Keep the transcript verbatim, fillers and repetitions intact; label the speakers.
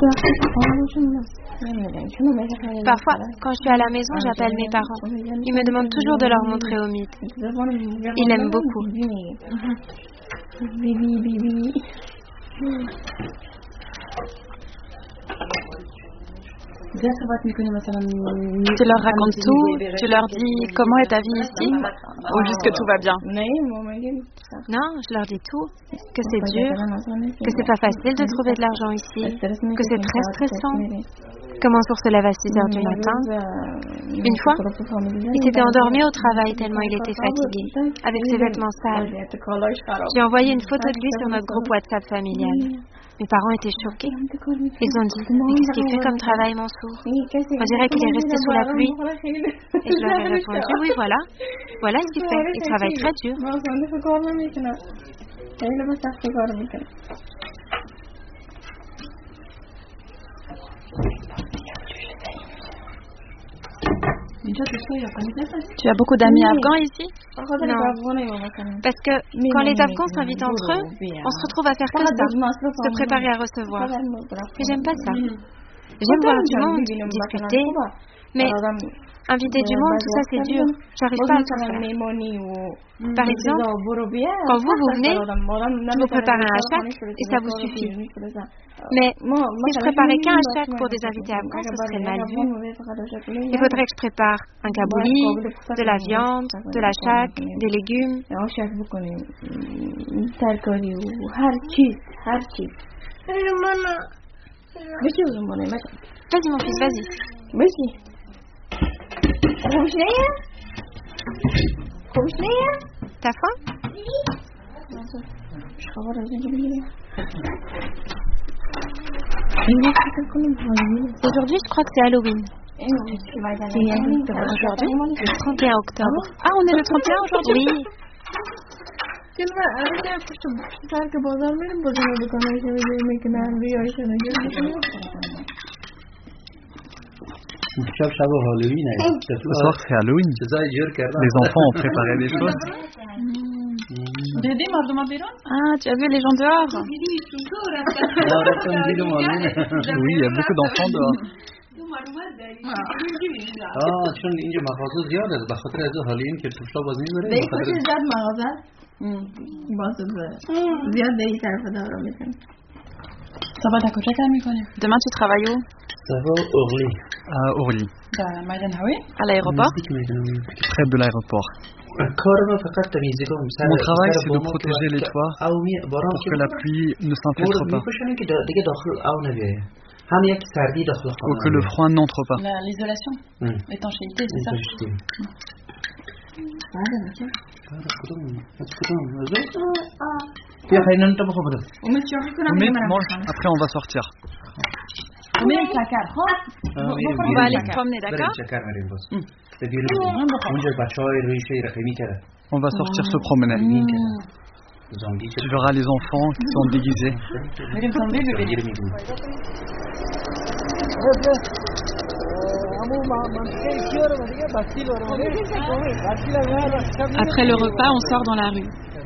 Speaker 1: Parfois, quand je suis à la maison, j'appelle mes parents. Ils me demandent toujours de leur montrer Omid. Ils l'aiment beaucoup.
Speaker 2: Tu leur racontes tout, tu leur dis comment est ta vie ici, ou juste que tout va bien?
Speaker 1: Non, je leur dis tout, que c'est dur, que c'est pas facile de trouver de l'argent ici, que c'est très stressant, que mon sourd se lève à six heures du matin. Une fois, il s'était endormi au travail tellement il était fatigué, avec ses vêtements sales. J'ai envoyé une photo de lui sur notre groupe WhatsApp familial. Mes parents étaient choqués. Ils ont dit, mais qu'est-ce qu'il fait comme travail, mon sourd? On dirait qu'il est resté sous la pluie. Et je leur ai répondu, oui, voilà. Voilà ce qu'il fait. Il travaille très dur.
Speaker 2: Tu as beaucoup d'amis afghans ici?
Speaker 1: Non. Parce que quand les Afghans s'invitent entre eux, on se retrouve à faire que ça, se préparer à recevoir. Et j'aime pas ça. J'aime voir du monde, discuter, mais inviter du monde, tout ça c'est dur. J'arrive pas à tout faire. Par exemple, quand vous, vous venez, je vous prépare un hachak et ça vous suffit. Mais si je préparais qu'un hachak pour des invités afghans, ce serait mal vu. Il faudrait que je prépare un kabouli, de la viande, de l'hachak, des légumes. Vas-y mon fils, vas-y. T'as faim? Aujourd'hui, je crois que c'est Halloween. Aujourd'hui, le trente et un octobre.
Speaker 2: Ah, on est le trente et un aujourd'hui?
Speaker 1: Oui.
Speaker 3: Ce soir, c'est Halloween. Les enfants ont préparé des choses.
Speaker 2: Ah, tu as vu les gens dehors?
Speaker 3: Oui, il y a beaucoup d'enfants dehors.
Speaker 2: Demain, tu travailles où?
Speaker 3: À Orly,
Speaker 2: à l'aéroport?
Speaker 3: près de l'aéroport. Mon travail, c'est de protéger les toits pour que la pluie ne s'infiltre pas ou que le froid n'entre pas.
Speaker 2: L'isolation, l'étanchéité, c'est ça?
Speaker 3: Mais mange, après on va sortir.
Speaker 2: On va aller se promener, d'accord?
Speaker 3: On va sortir se promener. Tu verras les enfants qui sont déguisés.
Speaker 2: Après le repas, on sort dans la rue.